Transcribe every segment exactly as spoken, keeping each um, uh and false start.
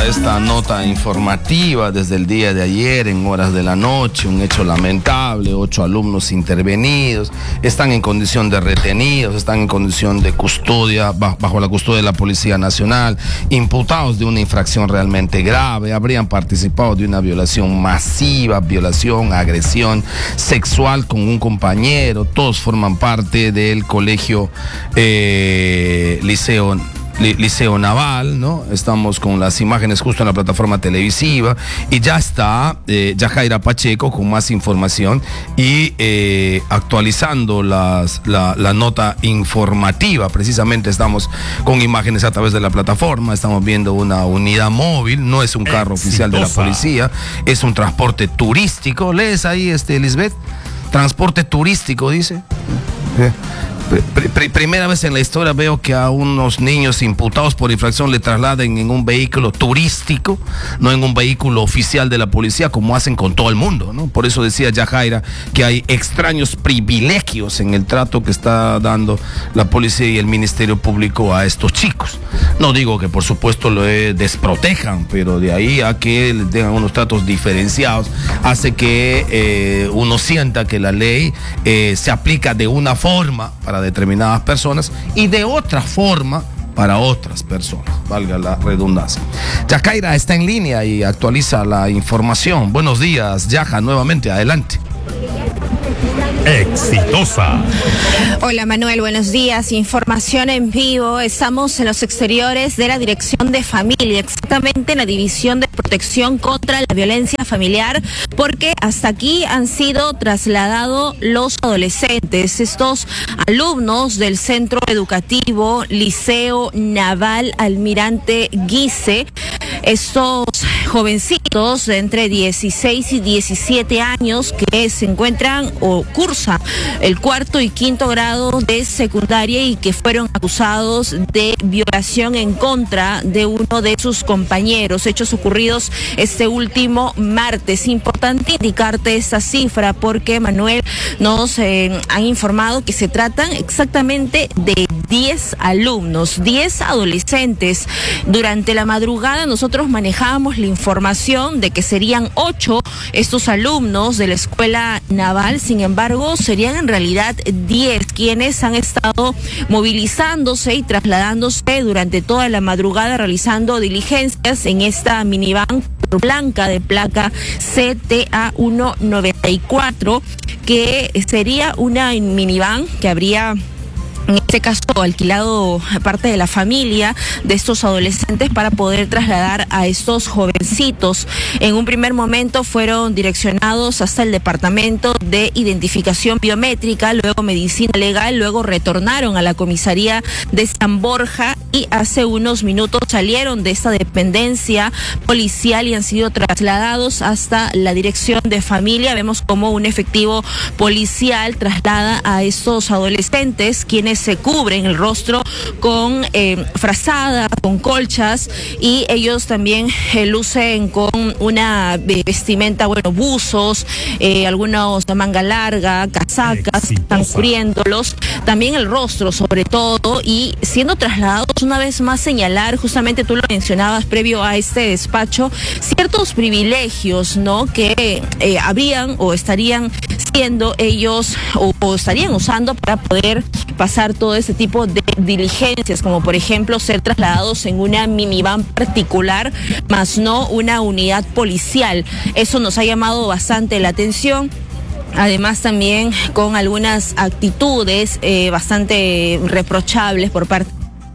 a esta nota informativa desde el día de ayer en horas de la noche, un hecho lamentable, ocho alumnos intervenidos, están en condición de retenidos, están en condición de custodia, bajo la custodia de la Policía Nacional, imputados de una infracción realmente grave, habrían participado de una violación masiva, violación, agresión sexual con un compañero, todos forman parte del colegio eh, Liceo Liceo Naval, ¿no? Estamos con las imágenes justo en la plataforma televisiva y ya está eh, Yajaira Pacheco con más información y eh, actualizando las, la, la nota informativa. Precisamente estamos con imágenes a través de la plataforma, estamos viendo una unidad móvil, no es un carro Exitosa. Oficial de la policía, es un transporte turístico. ¿Lees ahí, este, Lisbeth? Transporte turístico, dice. ¿Qué? Pr- pr- primera vez en la historia veo que a unos niños imputados por infracción le trasladen en un vehículo turístico, no en un vehículo oficial de la policía, como hacen con todo el mundo, ¿no? Por eso decía Yajaira que hay extraños privilegios en el trato que está dando la policía y el Ministerio Público a estos chicos. No digo que por supuesto lo desprotejan, pero de ahí a que les den unos tratos diferenciados hace que eh, uno sienta que la ley eh, se aplica de una forma para determinadas personas y de otra forma para otras personas, valga la redundancia. Yajaira está en línea y actualiza la información. Buenos días, Yaja, nuevamente, adelante. Exitosa. Hola Manuel, buenos días. Información en vivo. Estamos en los exteriores de la Dirección de Familia, exactamente en la División de Protección contra la Violencia Familiar, porque hasta aquí han sido trasladados los adolescentes, estos alumnos del Centro Educativo Liceo Naval Almirante Guise. Estos jovencitos de entre dieciséis y diecisiete años que se encuentran o cursan el cuarto y quinto grado de secundaria y que fueron acusados de violación en contra de uno de sus compañeros, hechos ocurridos este último martes. Importante indicarte esta cifra porque, Manuel, nos eh, han informado que se tratan exactamente de diez alumnos, diez adolescentes. Durante la madrugada nosotros manejábamos la información de que serían ocho estos alumnos de la Escuela Naval, sin embargo serían en realidad diez quienes han estado movilizándose y trasladándose durante toda la madrugada realizando diligencias en esta minivan blanca de placa C T A ciento noventa y cuatro, que sería una minivan que habría en este caso alquilado parte de la familia de estos adolescentes para poder trasladar a estos jovencitos. En un primer momento fueron direccionados hasta el Departamento de Identificación Biométrica, luego Medicina Legal, luego retornaron a la comisaría de San Borja y hace unos minutos salieron de esta dependencia policial y han sido trasladados hasta la Dirección de Familia. Vemos cómo un efectivo policial traslada a estos adolescentes, quienes se cubren el rostro con eh, frazada, con colchas, y ellos también eh, lucen con una vestimenta, bueno, buzos, eh, algunos de manga larga, casacas, Exitosa. Están cubriéndolos, también el rostro sobre todo, y siendo trasladados, una vez más señalar, justamente tú lo mencionabas previo a este despacho, ciertos privilegios, ¿no?, que eh, habrían o estarían siendo ellos o, o estarían usando para poder pasar todo este tipo de diligencias, como por ejemplo ser trasladados en una minivan particular, más no una unidad policial. Eso nos ha llamado bastante la atención. Además también con algunas actitudes eh, bastante reprochables por parte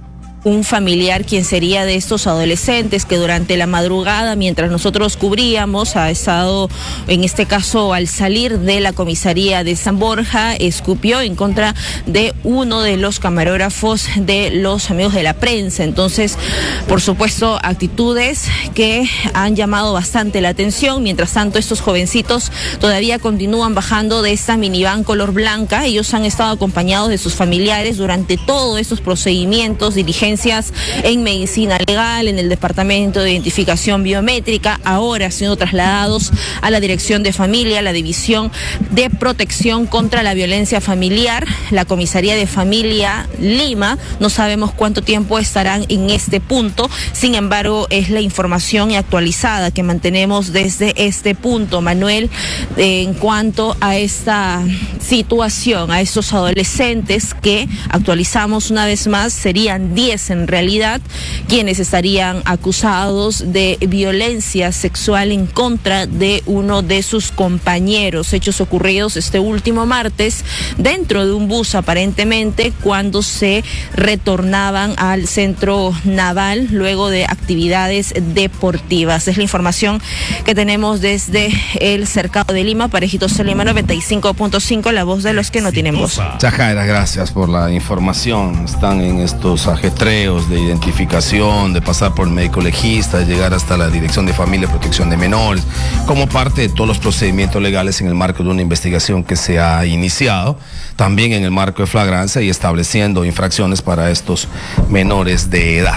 un familiar quien sería de estos adolescentes que durante la madrugada, mientras nosotros cubríamos, ha estado, en este caso al salir de la comisaría de San Borja, escupió en contra de uno de los camarógrafos de los amigos de la prensa. Entonces, por supuesto, actitudes que han llamado bastante la atención. Mientras tanto, estos jovencitos todavía continúan bajando de esta minivan color blanca. Ellos han estado acompañados de sus familiares durante todos estos procedimientos, diligencias licencias en medicina legal, en el Departamento de Identificación Biométrica, ahora siendo trasladados a la Dirección de Familia, la División de Protección contra la Violencia Familiar, la Comisaría de Familia Lima. No sabemos cuánto tiempo estarán en este punto, sin embargo es la información actualizada que mantenemos desde este punto, Manuel, eh, en cuanto a esta situación, a estos adolescentes que actualizamos una vez más, serían diez en realidad, quienes estarían acusados de violencia sexual en contra de uno de sus compañeros, hechos ocurridos este último martes dentro de un bus aparentemente cuando se retornaban al centro naval luego de actividades deportivas. Es la información que tenemos desde el cercado de Lima. Parejito Lima noventa y cinco punto cinco, la voz de los que no tienen voz. Yajaira, gracias por la información. Están en estos ajetreos de identificación, de pasar por el médico legista, de llegar hasta la Dirección de Familia y Protección de Menores, como parte de todos los procedimientos legales en el marco de una investigación que se ha iniciado, también en el marco de flagrancia y estableciendo infracciones para estos menores de edad,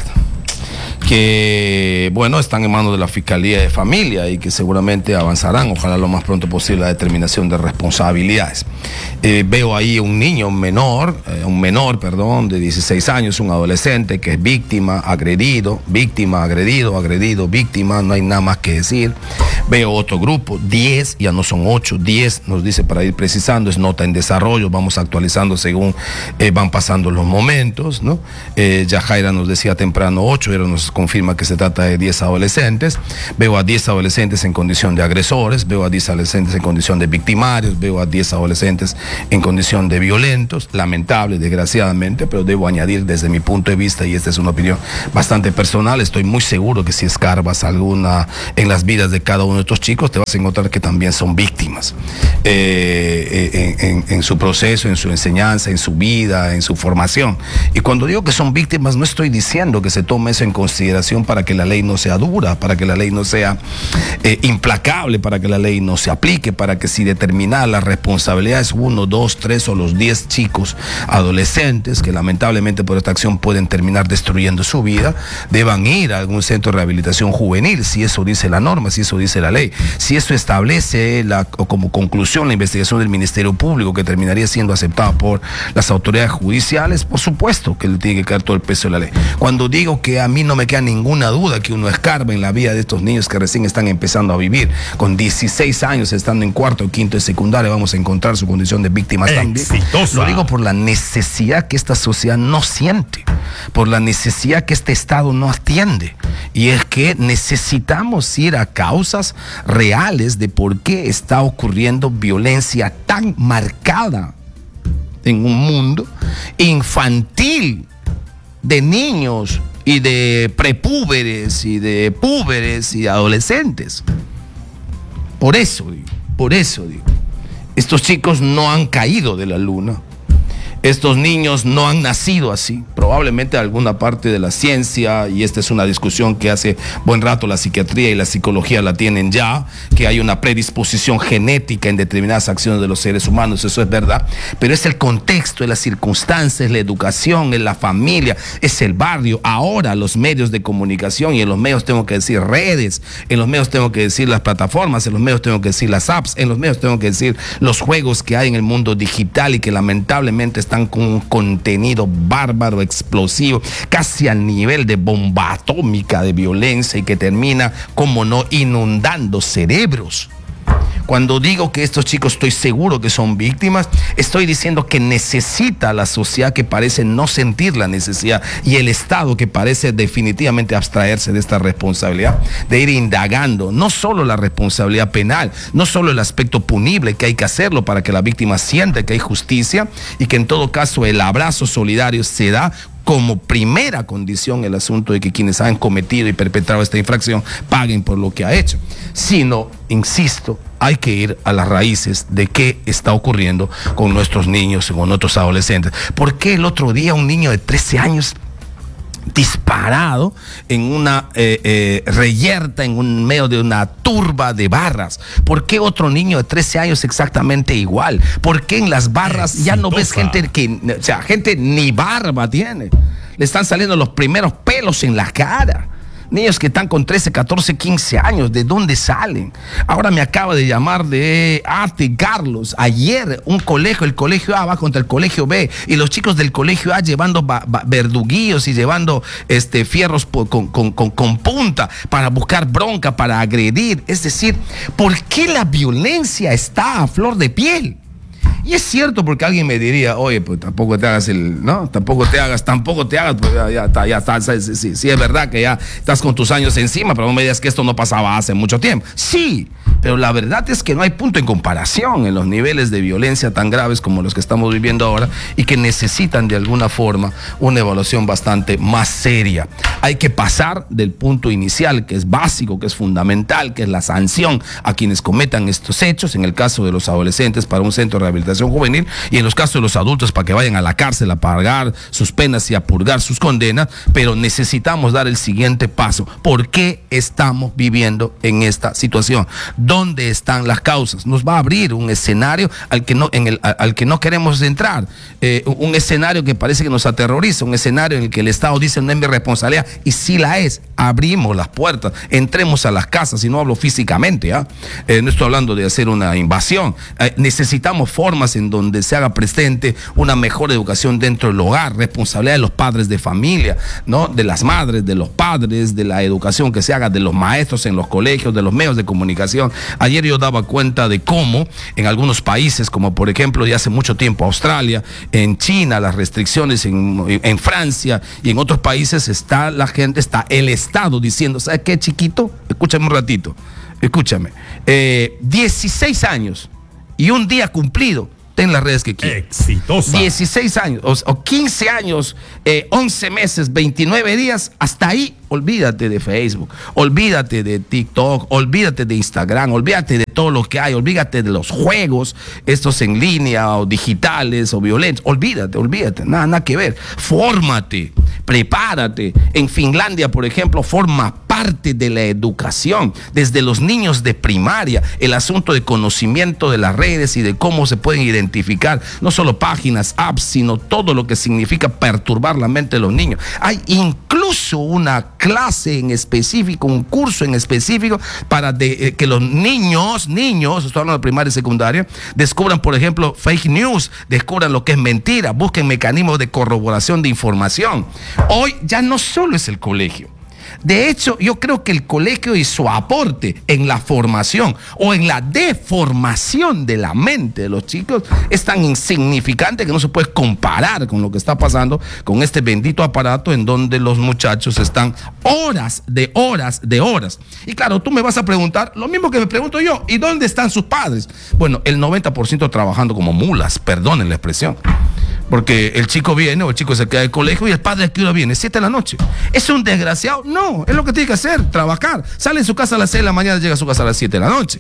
que, bueno, están en manos de la Fiscalía de Familia y que seguramente avanzarán, ojalá lo más pronto posible, la determinación de responsabilidades. Eh, veo ahí un niño, un menor, eh, un menor, perdón, de dieciséis años, un adolescente que es víctima, agredido, víctima, agredido, agredido, víctima, no hay nada más que decir. Veo otro grupo, diez, ya no son ocho, diez, nos dice para ir precisando, es nota en desarrollo, vamos actualizando según eh, van pasando los momentos, ¿no? Eh, Yajaira nos decía temprano ocho, pero nos confirma que se trata de diez adolescentes. Veo a diez adolescentes en condición de agresores, veo a diez adolescentes en condición de victimarios, veo a diez adolescentes en condición de violentos, lamentable, desgraciadamente, pero debo añadir desde mi punto de vista, y esta es una opinión bastante personal, estoy muy seguro que si escarbas alguna en las vidas de cada uno de estos chicos, te vas a encontrar que también son víctimas eh, en, en, en su proceso, en su enseñanza, en su vida, en su formación. Y cuando digo que son víctimas, no estoy diciendo que se tome eso en consideración para que la ley no sea dura, para que la ley no sea eh, implacable, para que la ley no se aplique, para que si determinada la responsabilidad es uno, dos, tres o los diez chicos adolescentes que lamentablemente por esta acción pueden terminar destruyendo su vida, deban ir a algún centro de rehabilitación juvenil, si eso dice la norma, si eso dice la ley, si eso establece la, o como conclusión la investigación del Ministerio Público que terminaría siendo aceptada por las autoridades judiciales, por supuesto que le tiene que caer todo el peso de la ley. Cuando digo que a mí no me queda ninguna duda que uno escarba en la vida de estos niños que recién están empezando a vivir, con dieciséis años, estando en cuarto o quinto de secundaria, vamos a encontrar su condición de víctimas también. Lo digo por la necesidad que esta sociedad no siente, por la necesidad que este Estado no atiende, y es que necesitamos ir a causas reales de por qué está ocurriendo violencia tan marcada en un mundo infantil de niños y de prepúberes y de púberes y de adolescentes. Por eso digo, por eso digo, estos chicos no han caído de la luna. Estos niños no han nacido así, probablemente alguna parte de la ciencia, y esta es una discusión que hace buen rato la psiquiatría y la psicología la tienen ya, que hay una predisposición genética en determinadas acciones de los seres humanos, eso es verdad, pero es el contexto, es las circunstancias, la educación, es la familia, es el barrio, ahora los medios de comunicación, y en los medios tengo que decir redes, en los medios tengo que decir las plataformas, en los medios tengo que decir las apps, en los medios tengo que decir los juegos que hay en el mundo digital y que lamentablemente están con un contenido bárbaro, explosivo, casi al nivel de bomba atómica de violencia y que termina, como no, inundando cerebros. Cuando digo que estos chicos estoy seguro que son víctimas, estoy diciendo que necesita la sociedad que parece no sentir la necesidad y el Estado que parece definitivamente abstraerse de esta responsabilidad, de ir indagando no solo la responsabilidad penal, no solo el aspecto punible, que hay que hacerlo para que la víctima sienta que hay justicia y que en todo caso el abrazo solidario se da como primera condición el asunto de que quienes han cometido y perpetrado esta infracción paguen por lo que ha hecho, sino, insisto, hay que ir a las raíces de qué está ocurriendo con nuestros niños y con nuestros adolescentes. ¿Por qué el otro día un niño de trece años disparado en una eh, eh, reyerta, en un medio de una turba de barras? ¿Por qué otro niño de trece años exactamente igual? ¿Por qué en las barras ya no ves gente que, o sea, gente ni barba tiene? le están saliendo los primeros pelos en la cara. Niños que están con trece, catorce, quince años, ¿de dónde salen? Ahora me acaba de llamar de Arte Carlos. Ayer un colegio, el colegio A va contra el colegio B, y los chicos del colegio A llevando ba- ba- verduguillos y llevando este, fierros po- con, con, con, con punta para buscar bronca, para agredir. Es decir, ¿por qué la violencia está a flor de piel? Y es cierto, porque alguien me diría, oye, pues tampoco te hagas el, ¿no? Tampoco te hagas, tampoco te hagas, pues ya, ya está, ya está. Sí, sí, sí, es verdad que ya estás con tus años encima, pero no me digas que esto no pasaba hace mucho tiempo. Sí, pero la verdad es que no hay punto en comparación en los niveles de violencia tan graves como los que estamos viviendo ahora, y que necesitan de alguna forma una evaluación bastante más seria. Hay que pasar del punto inicial, que es básico, que es fundamental, que es la sanción a quienes cometan estos hechos, en el caso de los adolescentes para un centro de rehabilitación juvenil, y en los casos de los adultos para que vayan a la cárcel a pagar sus penas y a purgar sus condenas. Pero necesitamos dar el siguiente paso. ¿Por qué estamos viviendo en esta situación? ¿Dónde están las causas? Nos va a abrir un escenario al que no, en el, al que no queremos entrar, eh, un escenario que parece que nos aterroriza, un escenario en el que el Estado dice no es mi responsabilidad, y sí la es. Abrimos las puertas, entremos a las casas, y no hablo físicamente, ¿eh? Eh, no estoy hablando de hacer una invasión. Eh, necesitamos formas en donde se haga presente una mejor educación dentro del hogar, responsabilidad de los padres de familia, ¿no? De las madres, de los padres, de la educación que se haga de los maestros en los colegios, de los medios de comunicación. Ayer yo daba cuenta de cómo en algunos países, como por ejemplo de hace mucho tiempo Australia, en China, las restricciones en, en Francia y en otros países, está la gente, está el Estado diciendo, ¿sabes qué, chiquito? Escúchame un ratito, escúchame. Eh, dieciséis años y un día cumplido, ten las redes que quieras. Exitosa. dieciséis años o, o quince años, eh, once meses, veintinueve días, hasta ahí olvídate de Facebook, olvídate de TikTok, olvídate de Instagram, olvídate de todo lo que hay, olvídate de los juegos, estos en línea o digitales o violentos, olvídate, olvídate, nada, nada que ver. Fórmate, prepárate. En Finlandia, por ejemplo, forma parte de la educación, desde los niños de primaria, el asunto de conocimiento de las redes y de cómo se pueden identificar, no solo páginas, apps, sino todo lo que significa perturbar la mente de los niños. Hay incluso una clase en específico, un curso en específico para de, eh, que los niños, niños, estoy hablando de primaria y secundaria, descubran, por ejemplo, fake news, descubran lo que es mentira, busquen mecanismos de corroboración de información. Hoy ya no solo es el colegio. De hecho, yo creo que el colegio y su aporte en la formación o en la deformación de la mente de los chicos es tan insignificante que no se puede comparar con lo que está pasando con este bendito aparato, en donde los muchachos están horas de horas de horas. Y claro, tú me vas a preguntar lo mismo que me pregunto yo: ¿y dónde están sus padres? Bueno, el noventa por ciento trabajando como mulas, perdonen la expresión. Porque el chico viene o el chico se queda del colegio y el padre, ¿a qué hora viene? siete de la noche. ¿Es un desgraciado? No, es lo que tiene que hacer, trabajar. Sale de su casa a las seis de la mañana, llega a su casa a las siete de la noche.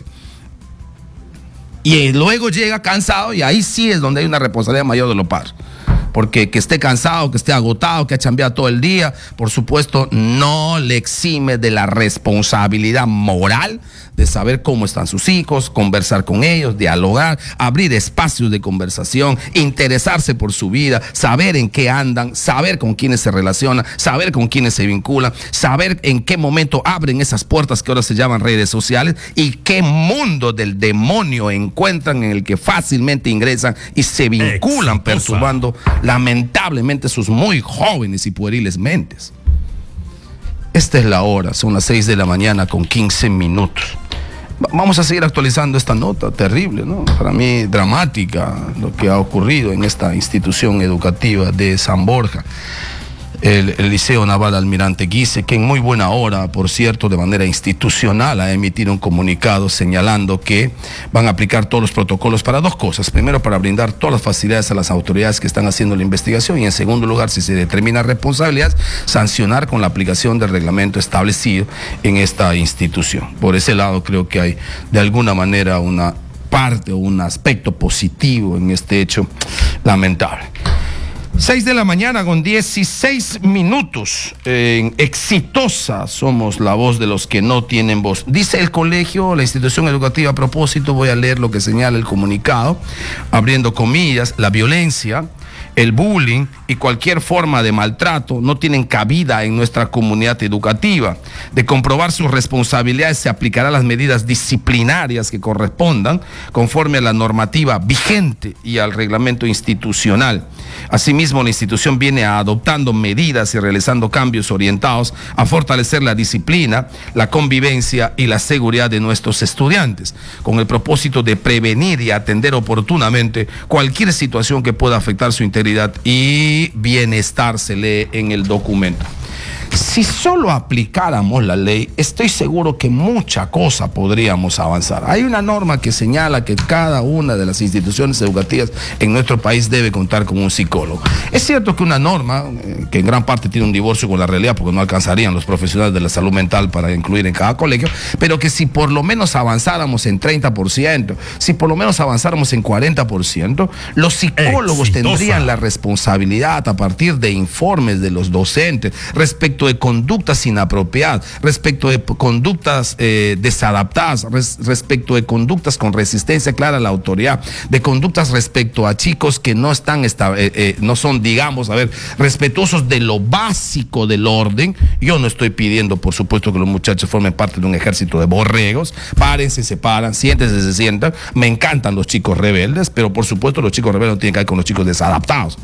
Y luego llega cansado, y ahí sí es donde hay una responsabilidad mayor de los padres. Porque que esté cansado, que esté agotado, que ha chambeado todo el día, por supuesto, no le exime de la responsabilidad moral de saber cómo están sus hijos, conversar con ellos, dialogar, abrir espacios de conversación, interesarse por su vida, saber en qué andan, saber con quiénes se relacionan, saber con quiénes se vinculan, saber en qué momento abren esas puertas que ahora se llaman redes sociales, y qué mundo del demonio encuentran en el que fácilmente ingresan y se vinculan, exitosa, perturbando lamentablemente sus muy jóvenes y pueriles mentes. Esta es la hora, son las seis de la mañana con quince minutos. Vamos a seguir actualizando esta nota terrible, ¿no? Para mí dramática, lo que ha ocurrido en esta institución educativa de San Borja. El, el Liceo Naval Almirante Guise, que en muy buena hora, por cierto, de manera institucional, ha emitido un comunicado señalando que van a aplicar todos los protocolos para dos cosas. Primero, para brindar todas las facilidades a las autoridades que están haciendo la investigación, y en segundo lugar, si se determina responsabilidad, sancionar con la aplicación del reglamento establecido en esta institución. Por ese lado, creo que hay de alguna manera una parte o un aspecto positivo en este hecho lamentable. seis de la mañana con dieciséis minutos. Eh, exitosa, somos la voz de los que no tienen voz. Dice el colegio, la institución educativa, a propósito, voy a leer lo que señala el comunicado, abriendo comillas: la violencia El bullying y cualquier forma de maltrato no tienen cabida en nuestra comunidad educativa. De comprobar sus responsabilidades, se aplicarán las medidas disciplinarias que correspondan conforme a la normativa vigente y al reglamento institucional. Asimismo, la institución viene adoptando medidas y realizando cambios orientados a fortalecer la disciplina, la convivencia y la seguridad de nuestros estudiantes, con el propósito de prevenir y atender oportunamente cualquier situación que pueda afectar su integridad y bienestar, se lee en el documento. Si solo aplicáramos la ley, estoy seguro que mucha cosa podríamos avanzar. Hay una norma que señala que cada una de las instituciones educativas en nuestro país debe contar con un psicólogo. Es cierto que una norma, eh, que en gran parte tiene un divorcio con la realidad, porque no alcanzarían los profesionales de la salud mental para incluir en cada colegio, pero que si por lo menos avanzáramos en treinta por ciento, si por lo menos avanzáramos en cuarenta por ciento, los psicólogos Exitosa. tendrían la responsabilidad a partir de informes de los docentes respecto de conductas inapropiadas, respecto de conductas eh, desadaptadas, res, respecto de conductas con resistencia clara a la autoridad, de conductas respecto a chicos que no están, esta, eh, eh, no son, digamos, a ver, respetuosos de lo básico del orden. Yo no estoy pidiendo, por supuesto, que los muchachos formen parte de un ejército de borregos. Párense, se paran, siéntense, se sientan. Me encantan los chicos rebeldes, pero por supuesto los chicos rebeldes no tienen que ver con los chicos desadaptados.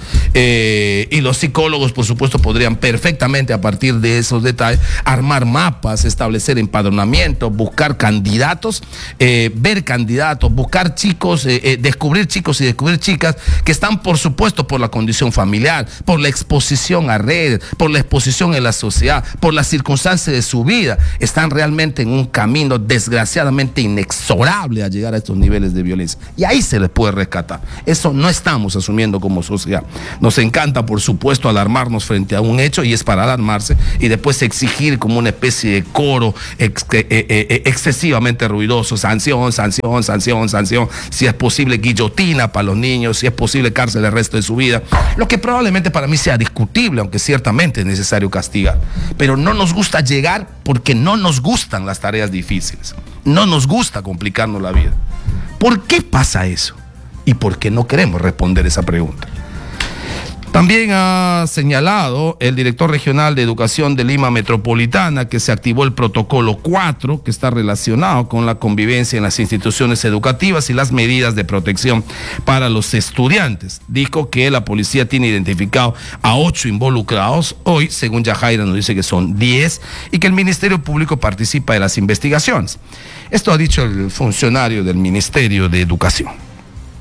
Eh, y los psicólogos, por supuesto, podrían perfectamente a partir de esos detalles armar mapas, establecer empadronamiento, buscar candidatos, eh, ver candidatos, buscar chicos, eh, eh, descubrir chicos y descubrir chicas que están, por supuesto, por la condición familiar, por la exposición a redes, por la exposición en la sociedad, por las circunstancias de su vida, están realmente en un camino desgraciadamente inexorable a llegar a estos niveles de violencia. Y ahí se les puede rescatar. Eso no estamos asumiendo como sociedad. Nos encanta, por supuesto, alarmarnos frente a un hecho, y es para alarmarse y después exigir como una especie de coro ex, eh, eh, excesivamente ruidoso: sanción, sanción, sanción, sanción, si es posible guillotina para los niños, si es posible cárcel el resto de su vida, lo que probablemente para mí sea discutible, aunque ciertamente es necesario castigar. Pero no nos gusta llegar porque no nos gustan las tareas difíciles, no nos gusta complicarnos la vida. ¿Por qué pasa eso? ¿Y por qué no queremos responder esa pregunta? También ha señalado el director regional de Educación de Lima Metropolitana que se activó el protocolo cuatro, que está relacionado con la convivencia en las instituciones educativas y las medidas de protección para los estudiantes. Dijo que la policía tiene identificado a ocho involucrados. Hoy, según Yajaira, nos dice que son diez y que el Ministerio Público participa de las investigaciones. Esto ha dicho el funcionario del Ministerio de Educación.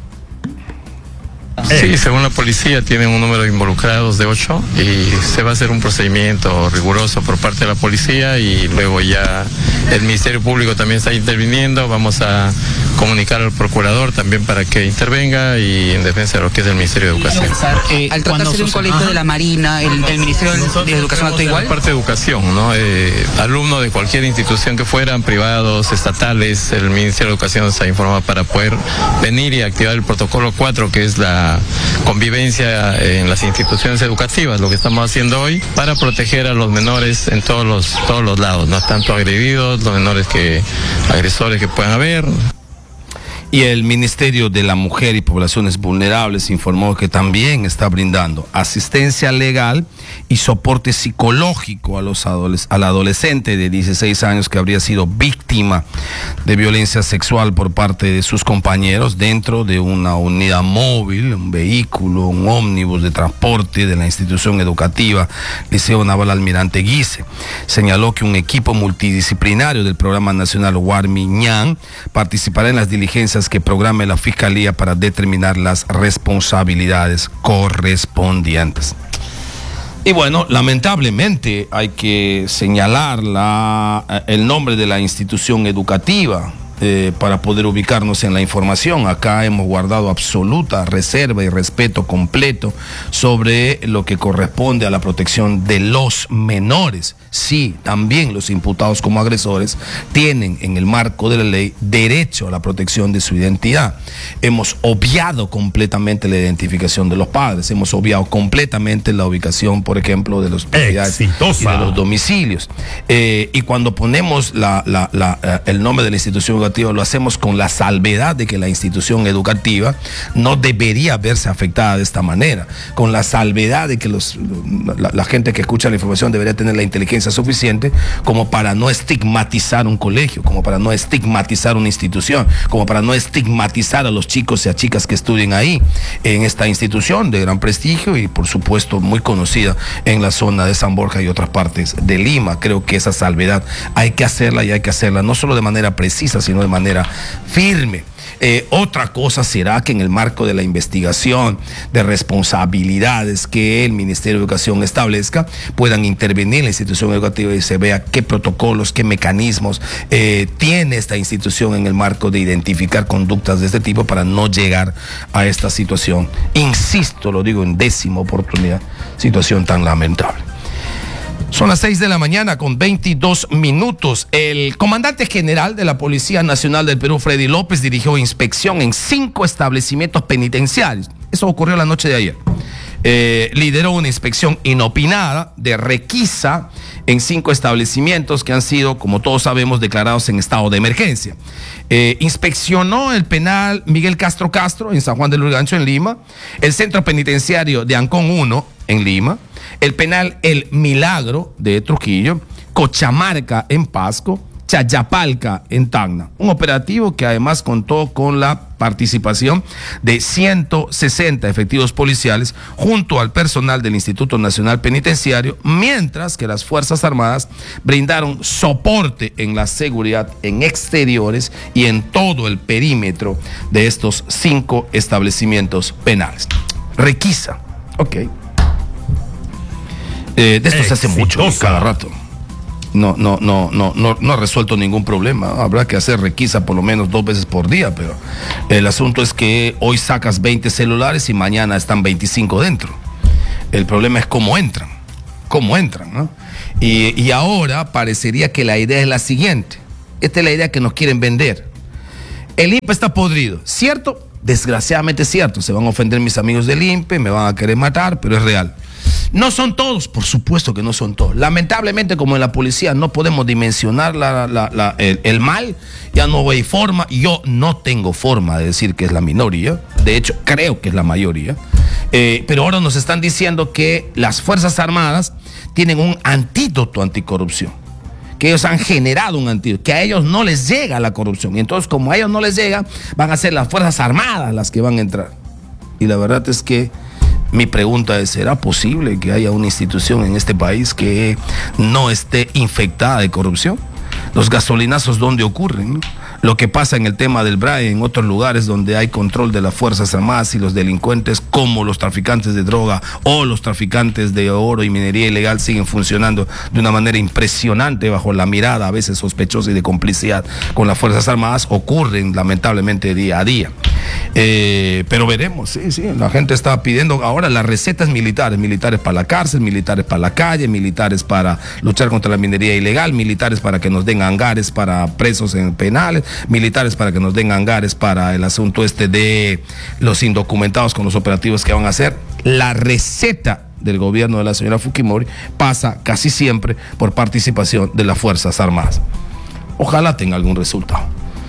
Sí, según la policía tienen un número de involucrados de ocho y se va a hacer un procedimiento riguroso por parte de la policía, y luego ya el Ministerio Público también está interviniendo. Vamos a comunicar al procurador también para que intervenga y en defensa de lo que es el Ministerio de Educación. Eh, al tratarse de un colegio de la Marina, el, el Ministerio de Educación actúa igual. Parte de educación, ¿no? Eh, alumnos de cualquier institución que fueran, privados, estatales, el Ministerio de Educación está informado para poder venir y activar el protocolo cuatro, que es la convivencia en las instituciones educativas, lo que estamos haciendo hoy para proteger a los menores en todos los todos los lados, no tanto agredidos, los menores que agresores que puedan haber. Y el Ministerio de la Mujer y Poblaciones Vulnerables informó que también está brindando asistencia legal y soporte psicológico a los adoles- al adolescente de dieciséis años que habría sido víctima de violencia sexual por parte de sus compañeros dentro de una unidad móvil, un vehículo, un ómnibus de transporte de la institución educativa Liceo Naval Almirante Guise. Señaló que un equipo multidisciplinario del Programa Nacional Guarmiñán participará en las diligencias que programe la Fiscalía para determinar las responsabilidades correspondientes. Y bueno, lamentablemente hay que señalar la, el nombre de la institución educativa eh, para poder ubicarnos en la información. Acá hemos guardado absoluta reserva y respeto completo sobre lo que corresponde a la protección de los menores. Sí, también los imputados como agresores tienen en el marco de la ley derecho a la protección de su identidad. Hemos obviado completamente la identificación de los padres, hemos obviado completamente la ubicación, por ejemplo, de los propiedades y de los domicilios. Eh, y cuando ponemos la, la, la, el nombre de la institución educativa lo hacemos con la salvedad de que la institución educativa no debería verse afectada de esta manera, con la salvedad de que los, la, la gente que escucha la información debería tener la inteligencia suficiente como para no estigmatizar un colegio, como para no estigmatizar una institución, como para no estigmatizar a los chicos y a chicas que estudien ahí, en esta institución de gran prestigio y por supuesto muy conocida en la zona de San Borja y otras partes de Lima. Creo que esa salvedad hay que hacerla y hay que hacerla no solo de manera precisa, sino de manera firme. Eh, otra cosa será que en el marco de la investigación de responsabilidades que el Ministerio de Educación establezca, puedan intervenir la institución educativa y se vea qué protocolos, qué mecanismos eh, tiene esta institución en el marco de identificar conductas de este tipo para no llegar a esta situación. Insisto, lo digo en décima oportunidad, situación tan lamentable. Son las seis de la mañana con veintidós minutos. El comandante general de la Policía Nacional del Perú, Freddy López, dirigió inspección en cinco establecimientos penitenciarios. Eso ocurrió la noche de ayer. Eh, lideró una inspección inopinada de requisa en cinco establecimientos que han sido, como todos sabemos, declarados en estado de emergencia. Eh, inspeccionó el penal Miguel Castro Castro en San Juan del Lurigancho, en Lima, el centro penitenciario de Ancón uno en Lima, el penal El Milagro de Trujillo, Cochamarca en Pasco, Chayapalca en Tacna. Un operativo que además contó con la participación de ciento sesenta efectivos policiales junto al personal del Instituto Nacional Penitenciario, mientras que las Fuerzas Armadas brindaron soporte en la seguridad en exteriores y en todo el perímetro de estos cinco establecimientos penales. Requisa, ok. Eh, de esto se hace mucho, cada rato. No, no, no, no, no, no ha resuelto ningún problema. Habrá que hacer requisa por lo menos dos veces por día, pero el asunto es que hoy sacas veinte celulares y mañana están veinticinco dentro. El problema es cómo entran, cómo entran, ¿no? Y, y ahora parecería que la idea es la siguiente. Esta es la idea que nos quieren vender. El I N P E está podrido, ¿cierto? Desgraciadamente es cierto. Se van a ofender mis amigos del I N P E, me van a querer matar, pero es real. No son todos, por supuesto que no son todos. Lamentablemente, como en la policía no podemos dimensionar la, la, la, el, el mal, ya no hay forma. Yo no tengo forma de decir que es la minoría. De hecho, creo que es la mayoría. Eh, pero ahora nos están diciendo que las Fuerzas Armadas tienen un antídoto anticorrupción, que ellos han generado un antídoto, que a ellos no les llega la corrupción. Y entonces, como a ellos no les llega, van a ser las Fuerzas Armadas las que van a entrar. Y la verdad es que mi pregunta es, ¿será posible que haya una institución en este país que no esté infectada de corrupción? Los gasolinazos, ¿dónde ocurren, no? Lo que pasa en el tema del Braille, en otros lugares donde hay control de las Fuerzas Armadas y los delincuentes, como los traficantes de droga o los traficantes de oro y minería ilegal, siguen funcionando de una manera impresionante bajo la mirada a veces sospechosa y de complicidad con las Fuerzas Armadas, ocurren lamentablemente día a día. Eh, pero veremos, sí, sí, la gente está pidiendo ahora las recetas militares, militares para la cárcel, militares para la calle, militares para luchar contra la minería ilegal, militares para que nos den hangares para presos en penales, militares para que nos den hangares para el asunto este de los indocumentados con los operativos que van a hacer. La receta del gobierno de la señora Fujimori pasa casi siempre por participación de las Fuerzas Armadas. Ojalá tenga algún resultado.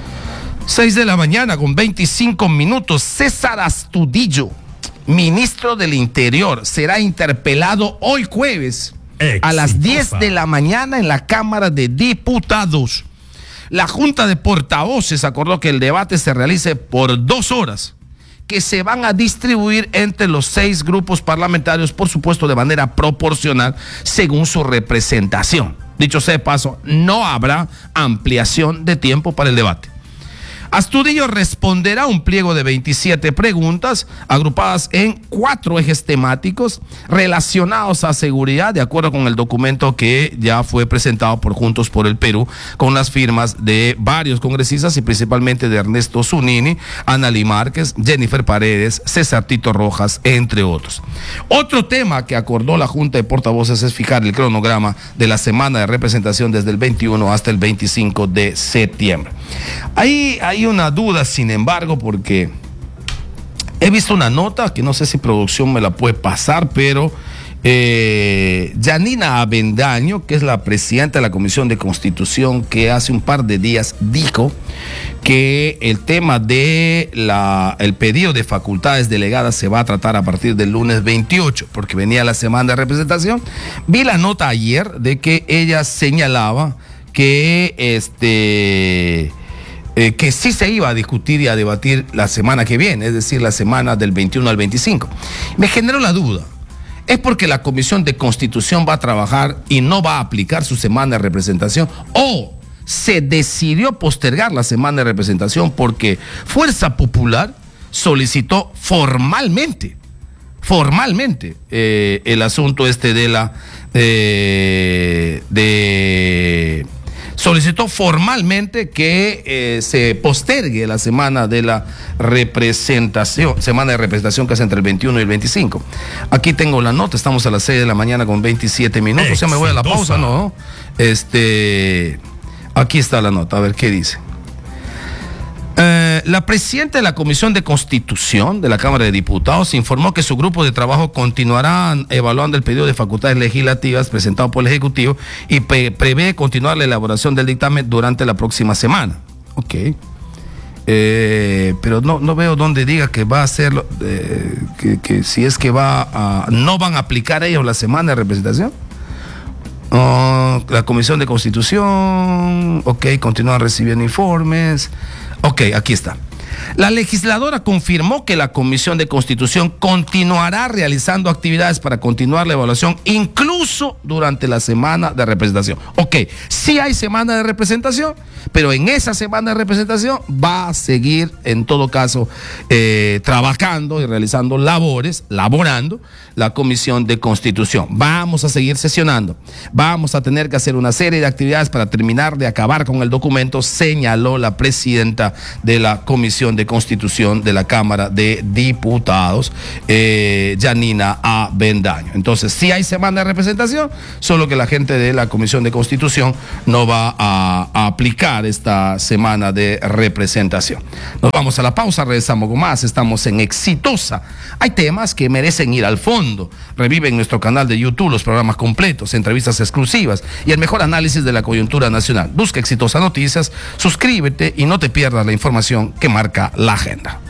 seis de la mañana con veinticinco minutos. César Astudillo, ministro del Interior, será interpelado hoy jueves Exitosa. a las diez de la mañana en la Cámara de Diputados. La Junta de Portavoces acordó que el debate se realice por dos horas, que se van a distribuir entre los seis grupos parlamentarios, por supuesto de manera proporcional, según su representación. Dicho sea de paso, no habrá ampliación de tiempo para el debate. Astudillo responderá un pliego de veintisiete preguntas agrupadas en cuatro ejes temáticos relacionados a seguridad, de acuerdo con el documento que ya fue presentado por Juntos por el Perú, con las firmas de varios congresistas y principalmente de Ernesto Zunini, Analí Márquez, Jennifer Paredes, César Tito Rojas, entre otros. Otro tema que acordó la Junta de Portavoces es fijar el cronograma de la semana de representación desde el veintiuno hasta el veinticinco de septiembre. Ahí hay una duda, sin embargo, porque he visto una nota que no sé si producción me la puede pasar, pero eh, Yanina Avendaño, que es la presidenta de la Comisión de Constitución, que hace un par de días dijo que el tema de la, el pedido de facultades delegadas se va a tratar a partir del lunes veintiocho, porque venía la semana de representación. Vi la nota ayer de que ella señalaba que este eh, que sí se iba a discutir y a debatir la semana que viene, es decir, la semana del veintiuno al veinticinco. Me generó la duda. ¿Es porque la Comisión de Constitución va a trabajar y no va a aplicar su semana de representación? ¿O se decidió postergar la semana de representación porque Fuerza Popular solicitó formalmente, formalmente, eh, el asunto este de la... Eh, de solicitó formalmente que eh, se postergue la semana de la representación, semana de representación que es entre el veintiuno y el veinticinco. Aquí tengo la nota, estamos a las seis de la mañana con veintisiete minutos. Exitosa. O sea, me voy a la pausa, ¿no? Este, aquí está la nota, a ver qué dice. Eh, la presidenta de la Comisión de Constitución de la Cámara de Diputados informó que su grupo de trabajo continuará evaluando el pedido de facultades legislativas presentado por el Ejecutivo y pre prevé continuar la elaboración del dictamen durante la próxima semana. Ok. Eh, pero no, no veo dónde diga que va a hacerlo, eh, que, que si es que va a, no van a aplicar ellos la semana de representación. Oh, la Comisión de Constitución, ok, continúan recibiendo informes. Ok, aquí está. La legisladora confirmó que la Comisión de Constitución continuará realizando actividades para continuar la evaluación, incluso durante la semana de representación. Ok, sí hay semana de representación, pero en esa semana de representación va a seguir, en todo caso, eh, trabajando y realizando labores, laborando la Comisión de Constitución. Vamos a seguir sesionando. Vamos a tener que hacer una serie de actividades para terminar de acabar con el documento, señaló la presidenta de la Comisión de Constitución de la Cámara de Diputados, eh, Yanina Avendaño. Entonces, sí hay semana de representación, solo que la gente de la Comisión de Constitución no va a, a aplicar esta semana de representación. Nos vamos a la pausa, regresamos con más. Estamos en Exitosa. Hay temas que merecen ir al fondo. Revive en nuestro canal de YouTube los programas completos, entrevistas exclusivas y el mejor análisis de la coyuntura nacional. Busca Exitosa Noticias, suscríbete y no te pierdas la información que marca la agenda.